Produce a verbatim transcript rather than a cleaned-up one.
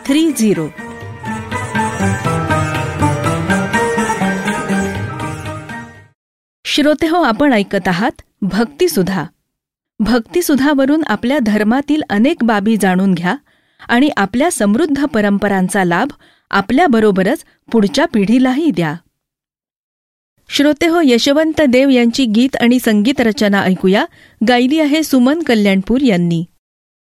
Three zero. श्रोतेहो, आपण ऐकत आहात भक्तिसुधा. भक्तिसुधावरून आपल्या धर्मातील अनेक बाबी जाणून घ्या आणि आपल्या समृद्ध परंपरांचा लाभ आपल्याबरोबरच पुढच्या पिढीलाही द्या. श्रोतेहो, यशवंत देव यांची गीत आणि संगीत रचना ऐकूया. गायली आहे सुमन कल्याणपूर यांनी.